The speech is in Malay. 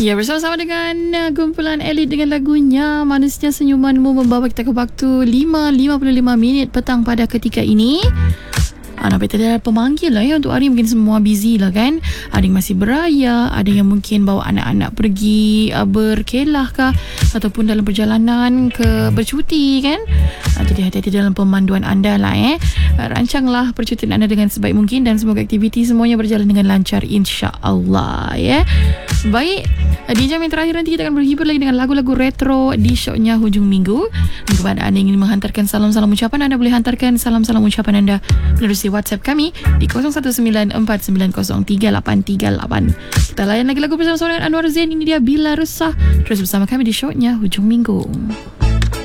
Ya, bersama-sama dengan kumpulan elit dengan lagunya Manisnya Senyumanmu membawa kita ke waktu 5.55 petang pada ketika ini. Nampak tadi ada pemanggil lah ya untuk hari. Mungkin semua busy lah kan. Ada yang masih beraya, ada yang mungkin bawa anak-anak pergi berkelah kah, ataupun dalam perjalanan ke bercuti kan. Jadi hati-hati dalam pemanduan anda lah Rancanglah percutian anda dengan sebaik mungkin dan semoga aktiviti semuanya berjalan dengan lancar, insya-Allah ya. Baik, di jam yang terakhir nanti kita akan berhibur lagi dengan lagu-lagu retro di shownya Hujung Minggu. Dan kepada anda yang ingin menghantarkan salam-salam ucapan, anda boleh hantarkan salam-salam ucapan anda melalui WhatsApp kami di 0194903838. Kita layan lagi lagu bersama dengan Anwar Zain. Ini dia Bila Resah. Terus bersama kami di shownya Hujung Minggu.